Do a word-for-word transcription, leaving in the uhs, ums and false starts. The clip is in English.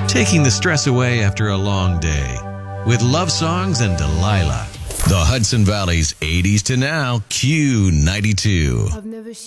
taking the stress away after a long day with love songs and Delilah. The Hudson Valley's eighties to now Q ninety-two. I've never